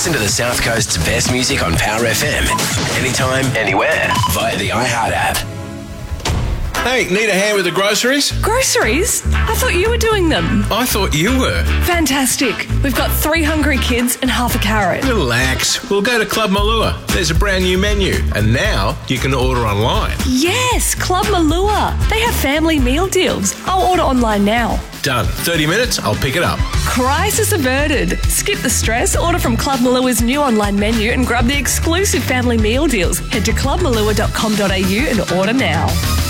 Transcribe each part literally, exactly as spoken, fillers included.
Listen to the South Coast's best music on Power F M. Anytime, anywhere. Via the iHeart app. Hey, need a hand with the groceries? Groceries? I thought you were doing them. I thought you were. Fantastic. We've got three hungry kids and half a carrot. Relax. We'll go to Club Malua. There's a brand new menu. And now you can order online. Yes, Club Malua. They have family meal deals. I'll order online now. Done. thirty minutes, I'll pick it up. Crisis averted. Skip the stress, order from Club Malua's new online menu and grab the exclusive family meal deals. Head to club malua dot com dot a u and order now.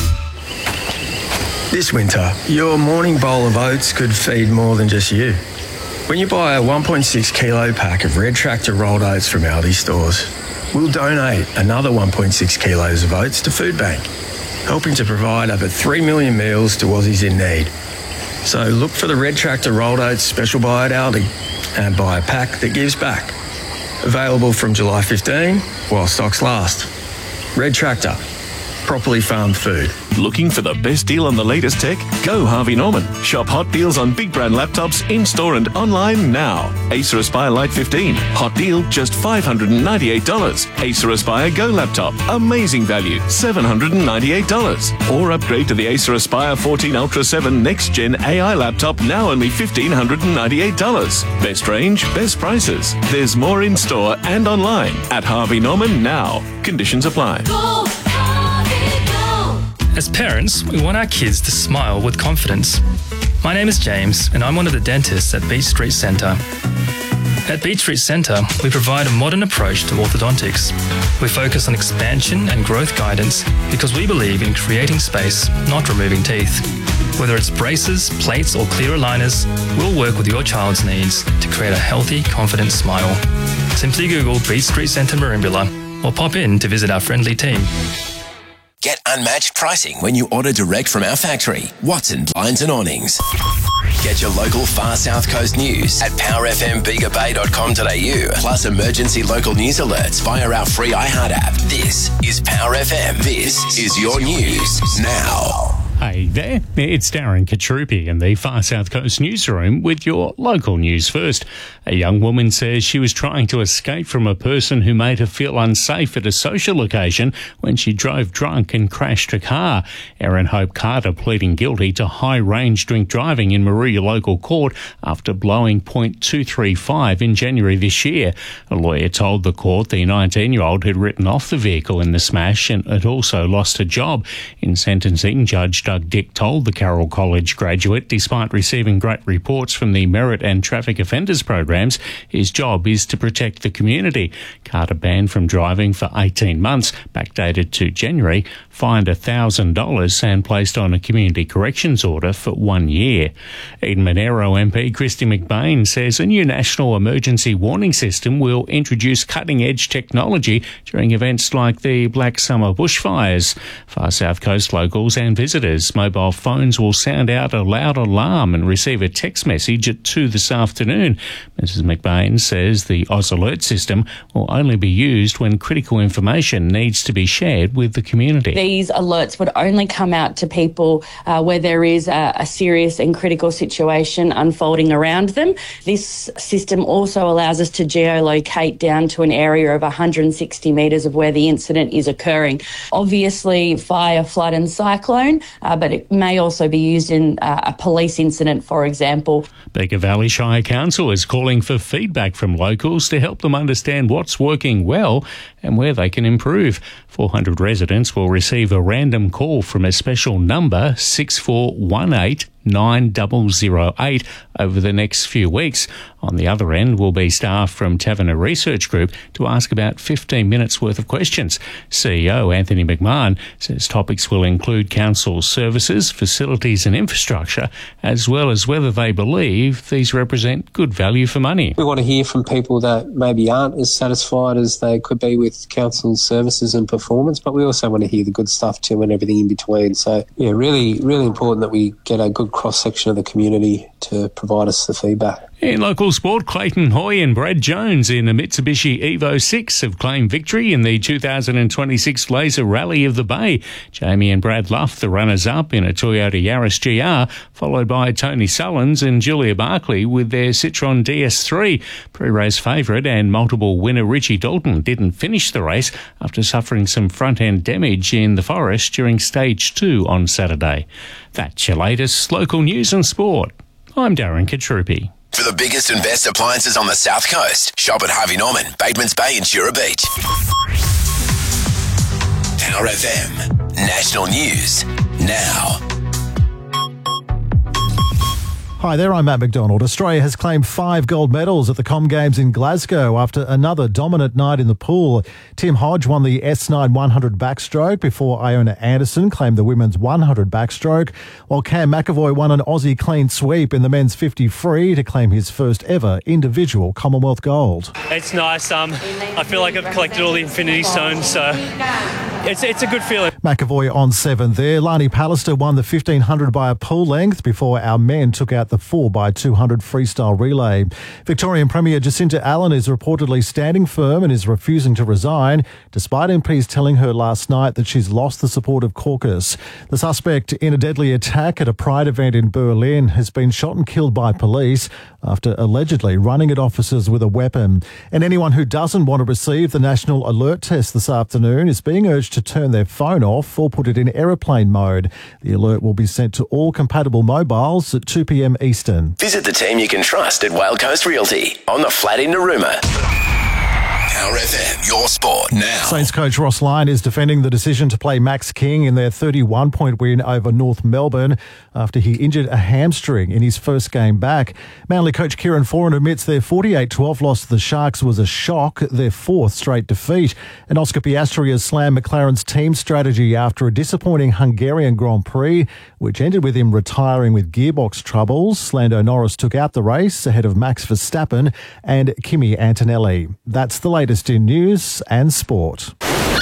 This winter, your morning bowl of oats could feed more than just you. When you buy a one point six kilo pack of Red Tractor rolled oats from Aldi stores, we'll donate another one point six kilos of oats to Food Bank, helping to provide over three million meals to Aussies in need. So look for the Red Tractor rolled oats special buy at Aldi and buy a pack that gives back. Available from July fifteenth while stocks last. Red Tractor. Properly farmed food. Looking for the best deal on the latest tech? Go Harvey Norman. Shop hot deals on big brand laptops in-store and online now. Acer Aspire Lite fifteen. Hot deal, just five hundred ninety-eight dollars. Acer Aspire Go laptop. Amazing value, seven hundred ninety-eight dollars. Or upgrade to the Acer Aspire fourteen Ultra seven Next Gen A I laptop, now only one thousand five hundred ninety-eight dollars. Best range, best prices. There's more in-store and online at Harvey Norman now. Conditions apply. Go! As parents, we want our kids to smile with confidence. My name is James, and I'm one of the dentists at Beach Street Centre. At Beach Street Centre, we provide a modern approach to orthodontics. We focus on expansion and growth guidance because we believe in creating space, not removing teeth. Whether it's braces, plates, or clear aligners, we'll work with your child's needs to create a healthy, confident smile. Simply Google Beach Street Centre Merimbula or pop in to visit our friendly team. Get unmatched pricing when you order direct from our factory, Watson Blinds and Awnings. Get your local far South Coast news at power f m bega bay dot com dot a u, plus emergency local news alerts via our free iHeart app. This is Power F M. This is your news now. Hey there, it's Darren Katrupi in the Far South Coast newsroom with your local news first. A young woman says she was trying to escape from a person who made her feel unsafe at a social occasion when she drove drunk and crashed a car. Erin Hope Carter pleading guilty to high-range drink driving in Maruya local court after blowing point two three five in January this year. A lawyer told the court the nineteen-year-old had written off the vehicle in the smash and had also lost her job. In sentencing, Judge Doug Dick told the Carroll College graduate, despite receiving great reports from the merit and traffic offenders programs, his job is to protect the community. Carter banned from driving for eighteen months, backdated to January, fined one thousand dollars and placed on a community corrections order for one year. Eden Monaro M P Christy McBain says a new national emergency warning system will introduce cutting-edge technology during events like the Black Summer bushfires. Far South Coast locals and visitors mobile phones will sound out a loud alarm and receive a text message at two this afternoon. Missus McBain says the Oz Alert system will only be used when critical information needs to be shared with the community. These alerts would only come out to people uh, where there is a, a serious and critical situation unfolding around them. This system also allows us to geolocate down to an area of one hundred sixty metres of where the incident is occurring. Obviously, fire, flood and cyclone, uh, but it may also be used in uh, a police incident, for example. Bega Valley Shire Council is calling for feedback from locals to help them understand what's working well and where they can improve. four hundred residents will receive a random call from a special number, six four one eight nine zero zero eight, over the next few weeks. On the other end will be staff from Taverner Research Group to ask about fifteen minutes worth of questions. C E O Anthony McMahon says topics will include council services, facilities and infrastructure, as well as whether they believe these represent good value for money. We want to hear from people that maybe aren't as satisfied as they could be with council services and performance, but we also want to hear the good stuff too and everything in between. So, yeah, really, really important that we get a good cross-section of the community to provide us the feedback. In local sport, Clayton Hoy and Brad Jones in a Mitsubishi Evo six have claimed victory in the two thousand twenty-six Laser Rally of the Bay. Jamie and Brad Luff, the runners-up in a Toyota Yaris G R, followed by Tony Sullins and Julia Barkley with their Citroen D S three. Pre-race favourite and multiple winner Richie Dalton didn't finish the race after suffering some front-end damage in the forest during stage two on Saturday. That's your latest local news and sport. I'm Darren Katrupi. For the biggest and best appliances on the South Coast, shop at Harvey Norman, Batemans Bay and Jura Beach. Power F M, national news, now. Hi there, I'm Matt McDonald. Australia has claimed five gold medals at the Com Games in Glasgow after another dominant night in the pool. Tim Hodge won the S nine one hundred backstroke before Iona Anderson claimed the women's one hundred backstroke, while Cam McAvoy won an Aussie clean sweep in the men's fifty free to claim his first ever individual Commonwealth gold. It's nice. Um, I feel like I've collected all the Infinity Stones, so it's, it's a good feeling. McAvoy on seven there. Lani Pallister won the fifteen hundred by a pool length before our men took out the four by two hundred freestyle relay. Victorian Premier Jacinta Allen is reportedly standing firm and is refusing to resign, despite M Ps telling her last night that she's lost the support of caucus. The suspect in a deadly attack at a Pride event in Berlin has been shot and killed by police after allegedly running at officers with a weapon. And anyone who doesn't want to receive the National Alert Test this afternoon is being urged to turn their phone off or put it in aeroplane mode. The alert will be sent to all compatible mobiles at two p.m. Eastern. Visit the team you can trust at Whale Coast Realty on the flat in Narooma. Power F M, your sport now. Saints coach Ross Lyon is defending the decision to play Max King in their thirty-one point win over North Melbourne after he injured a hamstring in his first game back. Manly coach Kieran Foran admits their forty-eight twelve loss to the Sharks was a shock, their fourth straight defeat. And Oscar Piastri has slammed McLaren's team strategy after a disappointing Hungarian Grand Prix, which ended with him retiring with gearbox troubles. Lando Norris took out the race ahead of Max Verstappen and Kimi Antonelli. That's the latest in news and sport.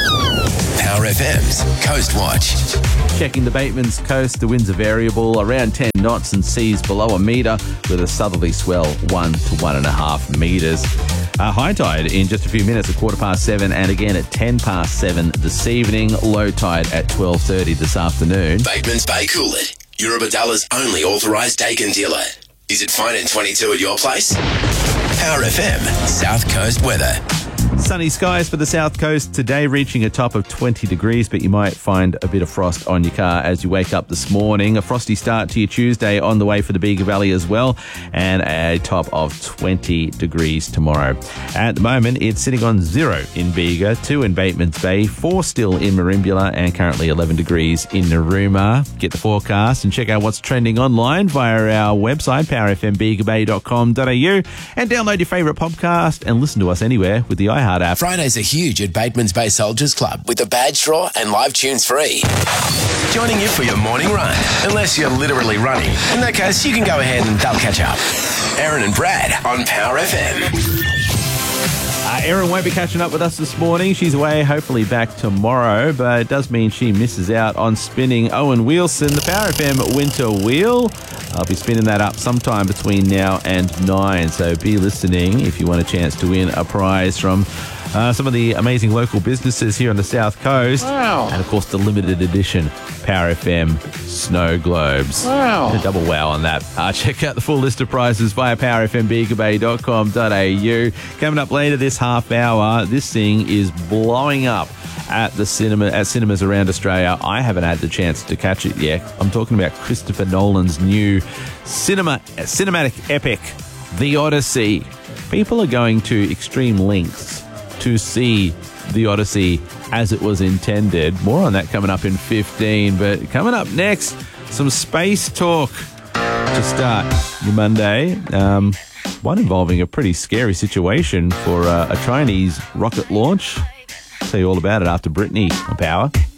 Power F M's Coast Watch. Checking the Batemans Coast, the winds are variable, around ten knots and seas below a metre, with a southerly swell one to one and a half metres. Uh, high tide in just a few minutes at quarter past seven, and again at ten past seven this evening. Low tide at twelve thirty this afternoon. Batemans Bay Coolid, Eurobadalla's only authorised Dakin dealer. Is it fine in twenty-two at your place? Power F M South Coast weather. Sunny skies for the south coast today, reaching a top of twenty degrees, but you might find a bit of frost on your car as you wake up this morning. A frosty start to your Tuesday on the way for the Bega Valley as well, and a top of twenty degrees tomorrow. At the moment, it's sitting on zero in Bega, two in Batemans Bay, four still in Merimbula, and currently eleven degrees in Narooma. Get the forecast and check out what's trending online via our website, power f m bega bay dot com dot a u, and download your favourite podcast and listen to us anywhere with the iHeart app. Fridays are huge at Batemans Bay Soldiers Club with a badge draw and live tunes free. Joining you for your morning run, unless you're literally running. In that case, you can go ahead and they'll catch up. Aaron and Brad on Power F M. Uh, Erin won't be catching up with us this morning. She's away, hopefully back tomorrow, but it does mean she misses out on spinning Owen Wilson, the Power F M Winter Wheel. I'll be spinning that up sometime between now and nine, so be listening if you want a chance to win a prize from uh, some of the amazing local businesses here on the South Coast. Wow. And, of course, the limited edition Power F M Snow Globes. Wow. A double wow on that. Uh, check out the full list of prizes via power f m bega bay dot com dot a u. Coming up later this half hour, this thing is blowing up at the cinema at cinemas around Australia. I haven't had the chance to catch it yet. I'm talking about Christopher Nolan's new cinema cinematic epic, The Odyssey. People are going to extreme lengths to see The Odyssey as it was intended. More on that coming up in fifteen. But coming up next, some space talk to start your Monday. Um, one involving a pretty scary situation for uh, a Chinese rocket launch. I'll tell you all about it after Brittany on Power.